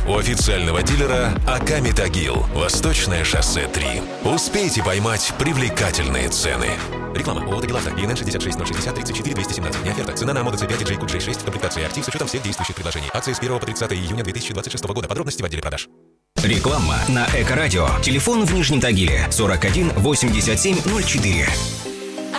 у официального дилера АК «Метагил». Восточное шоссе 3. Успейте поймать привлекательные цены. Реклама. ООО «Тагил-Авто». ИНН 66060 34 217. Не оферта. Цена на Moto C5 и J-Q J6 в комплектации актив с учетом всех действующих предложений. Акции с 1 по 30 июня 2026 года. Подробности в отделе продаж. Реклама на Эко-радио. Телефон в Нижнем Тагиле 41 87 04.